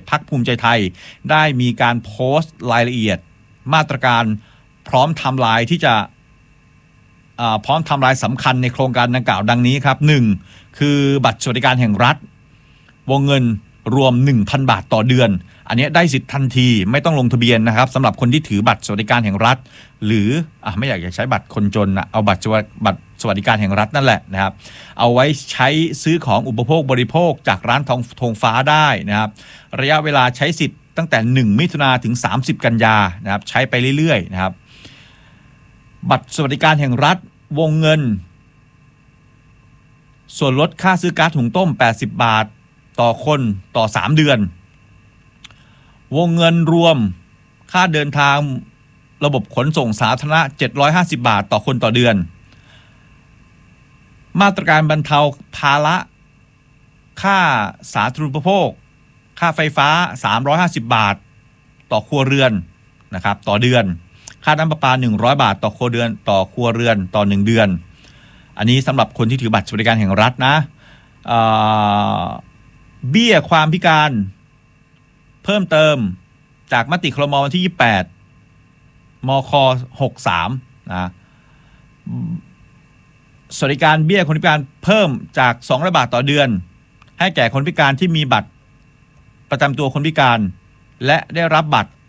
พรรคภูมิใจไทยได้มีการโพสต์รายละเอียดมาตรการพร้อมไทม์ไลน์ที่จะพร้อมไทม์ไลน์สำคัญในโครงการดังกล่าวดังนี้ครับ 1. คือบัตรสวัสดิการแห่งรัฐวงเงินรวม 1,000 บาทต่อเดือนอันนี้ได้สิทธิ์ทันทีไม่ต้องลงทะเบียนนะครับสำหรับคนที่ถือบัตรสวัสดิการแห่งรัฐหรือไม่อยากจะใช้บัตรคนจนเอาบัตรสวัสดิการแห่งรัฐนั่นแหละนะครับเอาไว้ใช้ซื้อของอุปโภคบริโภคจากร้านธงฟ้าได้นะครับระยะเวลาใช้สิทธิ์ตั้งแต่1มิถุนายนถึง30กันยานะครับใช้ไปเรื่อยๆนะครับบัตรสวัสดิการแห่งรัฐวงเงินส่วนลดค่าซื้อก๊าซหุงต้ม80 บาทต่อคนต่อ3เดือนวงเงินรวมค่าเดินทางระบบขนส่งสาธารณะ750 บาทต่อคนต่อเดือนมาตรการบรรเทาภาระค่าสาธารณูปโภคค่าไฟฟ้า350 บาทต่อครัวเรือนนะครับต่อเดือนค่าน้ำประปา100 บาทต่อครัวเรือนต่อ1เดือนอันนี้สำหรับคนที่ถือบัตรสวัสดิการแห่งรัฐนะเบี้ยความพิการเพิ่มเติมจากมติครม.วันที่28มค63นะสวัสดิการเบี้ยคนพิการเพิ่มจาก200 บาทต่อเดือนให้แก่คนพิการที่มีบัตรประจำตัวคนพิการและได้รับบัตร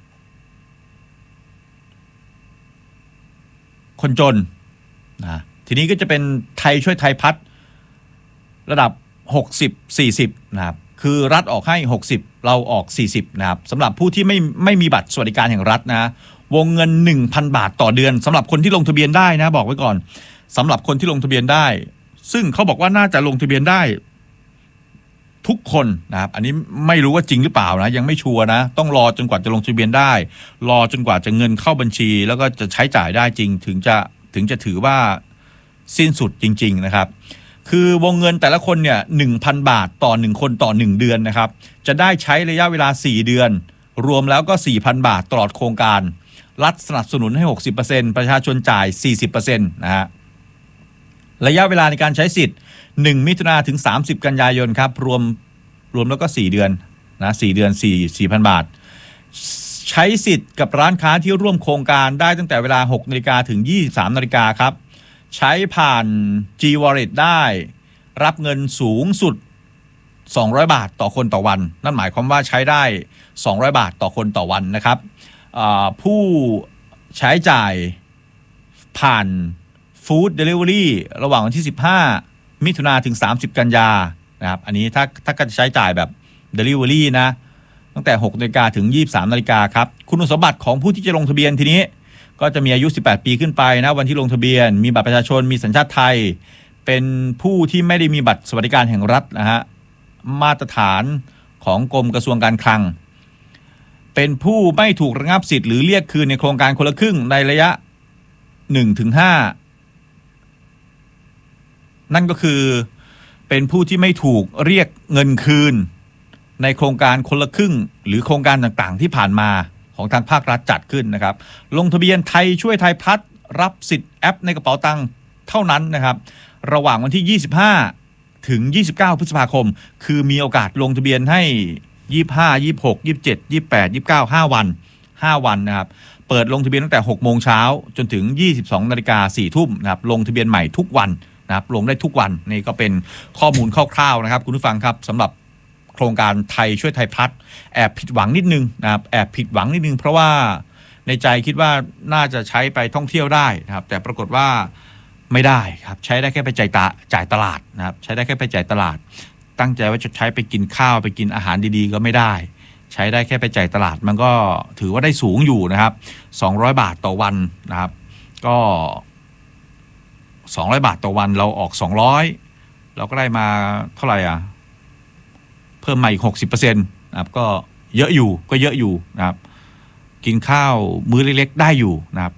คนจนนะทีนี้ก็จะเป็นไทยช่วยไทยพัฒน์ระดับ60-40นะครับคือรัฐออกให้60เราออก40นะครับสำหรับผู้ที่ไม่มีบัตรสวัสดิการแห่งรัฐนะวงเงิน 1,000 บาทต่อเดือนสำหรับคนที่ลงทะเบียนได้นะบอกไว้ก่อนสำหรับคนที่ลงทะเบียนได้ซึ่งเขาบอกว่าน่าจะลงทะเบียนได้ทุกคนนะครับอันนี้ไม่รู้ว่าจริงหรือเปล่านะยังไม่ชัวร์นะต้องรอจนกว่าจะลงทะเบียนได้รอจนกว่าจะเงินเข้าบัญชีแล้วก็จะใช้จ่ายได้จริงถึงจะถือว่าสิ้นสุดจริงๆนะครับคือวงเงินแต่ละคนเนี่ย 1,000 บาทต่อ1คนต่อ1เดือนนะครับจะได้ใช้ระยะเวลา4เดือนรวมแล้วก็ 4,000 บาทตลอดโครงการรัฐสนับสนุนให้ 60% ประชาชนจ่าย 40% นะฮะระยะเวลาในการใช้สิทธิ์1มิถุนายนถึง30กันยายนครับรวมแล้วก็4เดือนนะ4เดือน 4,000 บาทใช้สิทธิ์กับร้านค้าที่ร่วมโครงการได้ตั้งแต่เวลา 6 นาฬิกาถึง 23 นาฬิกาครับใช้ผ่าน G-Wallet ได้รับเงินสูงสุด200 บาทต่อคนต่อวันนั่นหมายความว่าใช้ได้200 บาทต่อคนต่อวันนะครับผู้ใช้จ่ายผ่าน Food Delivery ระหว่างวันที่15มิถุนายนถึง30กันยานะครับอันนี้ถ้าจะใช้จ่ายแบบ Delivery นะตั้งแต่ 6 นาฬิกาถึง 23 นาฬิกาครับคุณสมบัติของผู้ที่จะลงทะเบียนทีนี้ก็จะมีอายุ18 ปีขึ้นไปนะวันที่ลงทะเบียนมีบัตรประชาชนมีสัญชาติไทยเป็นผู้ที่ไม่ได้มีบัตรสวัสดิการแห่งรัฐนะฮะมาตรฐานของกรมกระทรวงการคลังเป็นผู้ไม่ถูกระงับสิทธิ์หรือเรียกคืนในโครงการคนละครึ่งในระยะ 1-5 นั่นก็คือเป็นผู้ที่ไม่ถูกเรียกเงินคืนในโครงการคนละครึ่งหรือโครงการต่างๆที่ผ่านมาของทางภาครัฐจัดขึ้นนะครับลงทะเบียนไทยช่วยไทยพัฒน์รับสิทธิ์แอปในกระเป๋าตังค์เท่านั้นนะครับระหว่างวันที่25ถึง29พฤษภาคมคือมีโอกาสลงทะเบียนให้25 26 27 28 29 5วันนะครับเปิดลงทะเบียนตั้งแต่6 โมงเช้าจนถึง 22 นาฬิกา 4 ทุ่มนะครับลงทะเบียนใหม่ทุกวันนะครับลงได้ทุกวันนี่ก็เป็นข้อมูลคร่าวๆนะครับคุณผู้ฟังครับสำหรับโครงการไทยช่วยไทยพัฒน์แอบผิดหวังนิดนึงนะครับแอบผิดหวังนิดนึงเพราะว่าในใจคิดว่าน่าจะใช้ไปท่องเที่ยวได้นะครับแต่ปรากฏว่าไม่ได้ครับใช้ได้แค่ไปจ่ายตลาดนะครับใช้ได้แค่ไปจ่ายตลาดตั้งใจว่าจะใช้ไปกินข้าวไปกินอาหารดีๆก็ไม่ได้ใช้ได้แค่ไปจ่ายตลาดมันก็ถือว่าได้สูงอยู่นะครับ200 บาทต่อวันนะครับก็200 บาทต่อวันเราออก200เราก็ได้มาเท่าไหร่เพิ่มมาอีก 60% นะครับก็เยอะอยู่นะครับกินข้าวมื้อเล็กๆได้อยู่นะครับ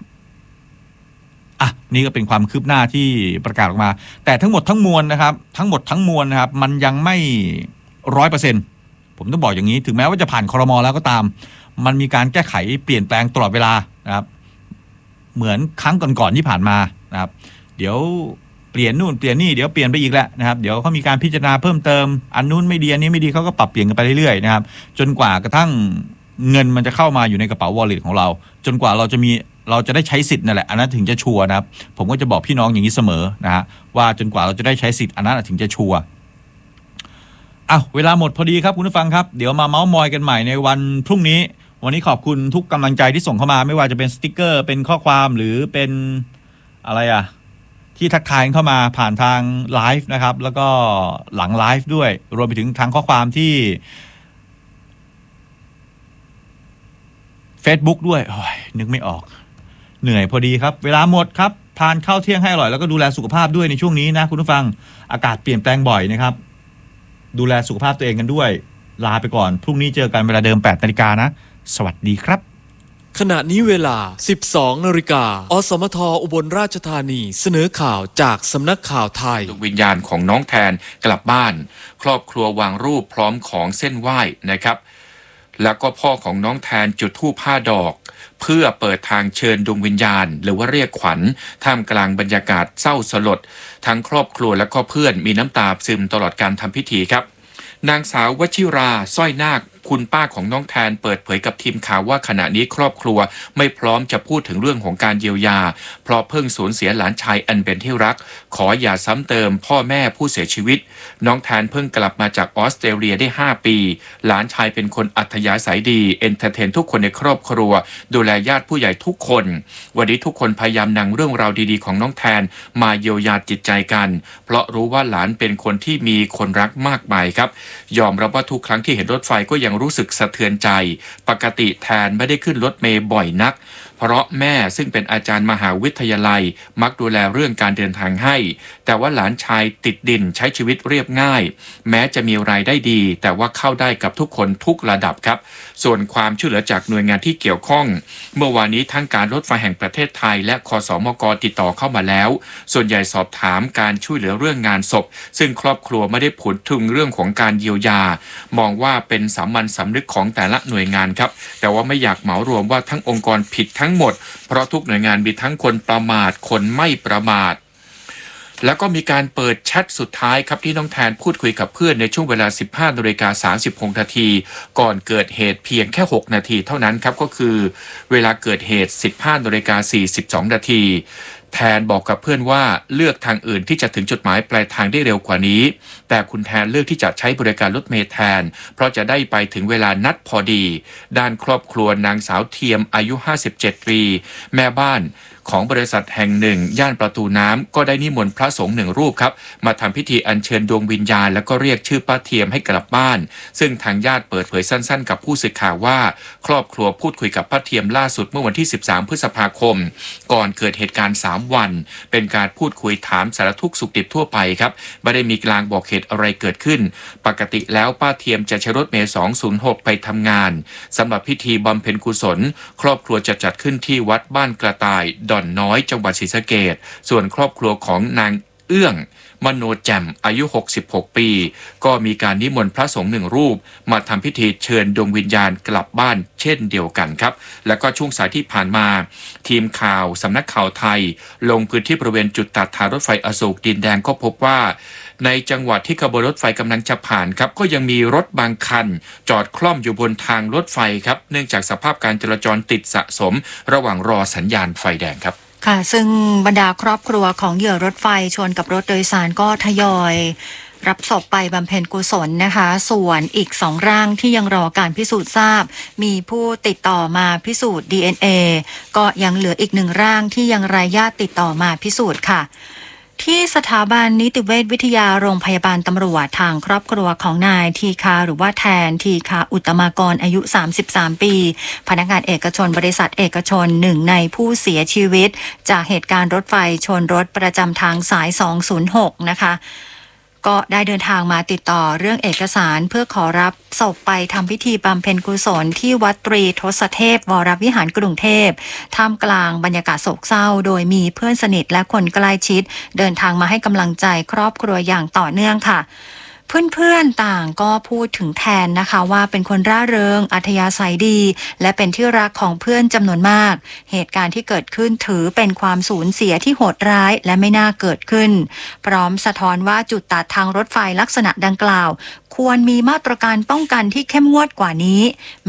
นี่ก็เป็นความคืบหน้าที่ประกาศออกมาแต่ทั้งหมดทั้งมวลนะครับมันยังไม่ 100% ผมต้องบอกอย่างนี้ถึงแม้ว่าจะผ่านครม.แล้วก็ตามมันมีการแก้ไขเปลี่ยนแปลงตลอดเวลานะครับเหมือนครั้งก่อนๆที่ผ่านมานะครับเดี๋ยวเปลี่ยนนู่นเปลี่ยนนี่เดี๋ยวเปลี่ยนไปอีกแล้วนะครับเดี๋ยวเขามีการพิจารณาเพิ่มเติมอันนู้นไม่ดีอันนี้ไม่ดีเขาก็ปรับเปลี่ยนกันไปเรื่อยๆนะครับจนกว่ากระทั่งเงินมันจะเข้ามาอยู่ในกระเป๋า wallet ของเราจนกว่าเราจะได้ใช้สิทธิ์นั่นแหละอันนั้นถึงจะชัวร์นะครับผมก็จะบอกพี่น้องอย่างนี้เสมอนะฮะว่าจนกว่าเราจะได้ใช้สิทธิ์อันนั้นถึงจะชัวร์เวลาหมดพอดีครับคุณผู้ฟังครับเดี๋ยวมาเม้ามอยกันใหม่ในวันพรุ่งนี้วันนี้ขอบคุณทุกกำลังใจที่ส่งเข้ามาไม่ว่าจะเป็นสติ๊กเกอร์เป็นข้อความหรือเป็นอะไรที่ทักทายเข้ามาผ่านทางไลฟ์นะครับแล้วก็หลังไลฟ์ด้วยรวมไปถึงทางข้อความที่ Facebook ด้วยนึกไม่ออกเหนื่อยพอดีครับเวลาหมดครับทานข้าวเที่ยงให้อร่อยแล้วก็ดูแลสุขภาพด้วยในช่วงนี้นะคุณผู้ฟังอากาศเปลี่ยนแปลงบ่อยนะครับดูแลสุขภาพตัวเองกันด้วยลาไปก่อนพรุ่งนี้เจอกันเวลาเดิม 8 นาฬิกานะสวัสดีครับขณะนี้เวลา 12 นาฬิกาอสมทอุบลราชธานีเสนอข่าวจากสำนักข่าวไทยดวงวิญญาณของน้องแทนกลับบ้านครอบครัววางรูปพร้อมของเส้นไหว้นะครับแล้วก็พ่อของน้องแทนจุดธูป5 ดอกเพื่อเปิดทางเชิญดวงวิญญาณหรือว่าเรียกขวัญท่ามกลางบรรยากาศเศร้าสลดทั้งครอบครัวและก็เพื่อนมีน้ำตาซึมตลอดการทำพิธีครับนางสาววชิราสร้อยนาคคุณป้าของน้องแทนเปิดเผยกับทีมข่าวว่าขณะนี้ครอบครัวไม่พร้อมจะพูดถึงเรื่องของการเยียวยาเพราะเพิ่งสูญเสียหลานชายอันเป็นที่รักขออย่าซ้ำเติมพ่อแม่ผู้เสียชีวิตน้องแทนเพิ่งกลับมาจากออสเตรเลียได้5 ปีหลานชายเป็นคนอัธยาศัยดีเอนเตอร์เทนทุกคนในครอบครัวดูแลญาติผู้ใหญ่ทุกคนวันนี้ทุกคนพยายามนำเรื่องราวดีๆของน้องแทนมาเยียวยาจิตใจกันเพราะรู้ว่าหลานเป็นคนที่มีคนรักมากมายครับยอมรับว่าทุกครั้งที่เห็นรถไฟก็ยังรู้สึกสะเทือนใจปกติแทนไม่ได้ขึ้นรถเมล์บ่อยนักเพราะแม่ซึ่งเป็นอาจารย์มหาวิทยาลัยมักดูแลเรื่องการเดินทางให้แต่ว่าหลานชายติดดินใช้ชีวิตเรียบง่ายแม้จะมีรายได้ดีแต่ว่าเข้าได้กับทุกคนทุกระดับครับส่วนความช่วยเหลือจากหน่วยงานที่เกี่ยวข้องเมื่อวานนี้ทั้งการรถไฟแห่งประเทศไทยและคสมกติดต่อเข้ามาแล้วส่วนใหญ่สอบถามการช่วยเหลือเรื่องงานศพซึ่งครอบครัวไม่ได้พูดถึงเรื่องของการเยียวยามองว่าเป็นสามัญสำนึกของแต่ละหน่วยงานครับแต่ว่าไม่อยากเหมารวมว่าทั้งองค์กรผิดทั้งหมดเพราะทุกหน่วยงานมีทั้งคนประมาทคนไม่ประมาทแล้วก็มีการเปิดแชทสุดท้ายครับที่น้องแทนพูดคุยกับเพื่อนในช่วงเวลา 15:36 นาทีก่อนเกิดเหตุเพียงแค่6 นาทีเท่านั้นครับก็คือเวลาเกิดเหตุ 15:42 นาทีแทนบอกกับเพื่อนว่าเลือกทางอื่นที่จะถึงจุดหมายปลายทางได้เร็วกว่านี้แต่คุณแทนเลือกที่จะใช้บริการรถเมล์แทนเพราะจะได้ไปถึงเวลานัดพอดีด้านครอบครัวนางสาวเทียมอายุ57 ปีแม่บ้านของบริษัทแห่งหนึ่งย่านประตูน้ำก็ได้นิมนต์พระสงฆ์1 รูปครับมาทำพิธีอัญเชิญดวงวิญญาณแล้วก็เรียกชื่อป้าเทียมให้กลับบ้านซึ่งทางญาติเปิดเผยสั้นๆกับผู้สื่อข่าวว่าครอบครัวพูดคุยกับป้าเทียมล่าสุดเมื่อวันที่13 พฤษภาคมก่อนเกิดเหตุการณ์3 วันเป็นการพูดคุยถามสารทุกข์สุขดิบทั่วไปครับไม่ได้มีกลางบอกเหตุอะไรเกิดขึ้นปกติแล้วป้าเทียมจะใช้รถเมล์206ไปทำงานสำหรับพิธีบำเพ็ญกุศลครอบครัวจะจัดขึ้นที่วัดบ้านกระต่ายดอนน้อยจังหวัดศรีสะเกษส่วนครอบครัวของนางเอื้องมโนแจ่มอายุ66 ปีก็มีการนิมนต์พระสงฆ์1 รูปมาทำพิธีเชิญดวงวิญญาณกลับบ้านเช่นเดียวกันครับแล้วก็ช่วงสายที่ผ่านมาทีมข่าวสำนักข่าวไทยลงพื้นที่บริเวณจุดตัดทางรถไฟอโศกดินแดงก็พบว่าในจังหวัดที่ขบวนรถไฟกำลังจะผ่านครับก็ยังมีรถบางคันจอดคล่อมอยู่บนทางรถไฟครับเนื่องจากสภาพการจราจรติดสะสมระหว่างรอสัญญาณไฟแดงครับค่ะซึ่งบรรดาครอบครัวของเหยื่อรถไฟชนกับรถโดยสารก็ทยอยรับศพไปบำเพ็ญกุศลนะคะส่วนอีก2 ร่างที่ยังรอการพิสูจน์ทราบมีผู้ติดต่อมาพิสูจน์ DNA ก็ยังเหลืออีก1 ร่างที่ยังไร้ญาติติดต่อมาพิสูจน์ค่ะที่สถาบันนิติเวชวิทยาโรงพยาบาลตำรวจทางครอบครัวของนายทีคาหรือว่าแทนทีคาอุตมากรอายุ33 ปีพนักงานเอกชนบริษัทเอกชน1ในผู้เสียชีวิตจากเหตุการณ์รถไฟชนรถประจำทางสาย206นะคะก็ได้เดินทางมาติดต่อเรื่องเอกสารเพื่อขอรับศพไปทำพิธีบำเพ็ญกุศลที่วัดตรีทศเทพวรวิหารกรุงเทพท่ามกลางบรรยากาศโศกเศร้าโดยมีเพื่อนสนิทและคนใกล้ชิดเดินทางมาให้กำลังใจครอบครัวอย่างต่อเนื่องค่ะเพื่อนๆต่างก็พูดถึงแทนนะคะว่าเป็นคนร่าเริงอัธยาศัยดีและเป็นที่รักของเพื่อนจำนวนมากเหตุการณ์ที่เกิดขึ้นถือเป็นความสูญเสียที่โหดร้ายและไม่น่าเกิดขึ้นพร้อมสะท้อนว่าจุดตัดทางรถไฟลักษณะดังกล่าวควรมีมาตรการป้องกันที่เข้มงวดกว่านี้